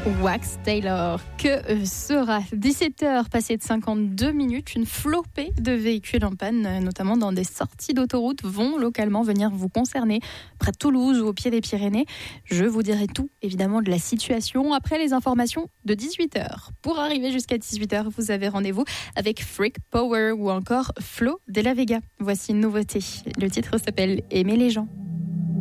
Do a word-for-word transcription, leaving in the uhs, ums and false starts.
Wax Taylor, que sera dix-sept heures passées de cinquante-deux minutes, une flopée de véhicules en panne, notamment dans des sorties d'autoroute, vont localement venir vous concerner, près de Toulouse ou au pied des Pyrénées. Je vous dirai tout, évidemment, de la situation après les informations de dix-huit heures. Pour arriver jusqu'à dix-huit heures, vous avez rendez-vous avec Freak Power ou encore Flo de la Vega. Voici une nouveauté. Le titre s'appelle Aimer les gens.